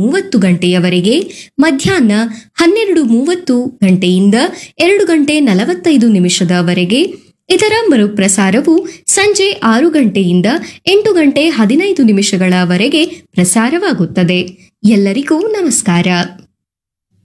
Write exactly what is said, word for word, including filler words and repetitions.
ಮೂವತ್ತು ಗಂಟೆಯವರೆಗೆ, ಮಧ್ಯಾಹ್ನ ಹನ್ನೆರಡು ಮೂವತ್ತು ಗಂಟೆಯಿಂದ ಎರಡು ಗಂಟೆ ನಲವತ್ತೈದು ನಿಮಿಷದವರೆಗೆ. ಇದರ ಮರುಪ್ರಸಾರವು ಸಂಜೆ ಆರು ಗಂಟೆಯಿಂದ ಎಂಟು ಗಂಟೆ ಹದಿನೈದು ನಿಮಿಷಗಳವರೆಗೆ ಪ್ರಸಾರವಾಗುತ್ತದೆ. ಎಲ್ಲರಿಗೂ ನಮಸ್ಕಾರ.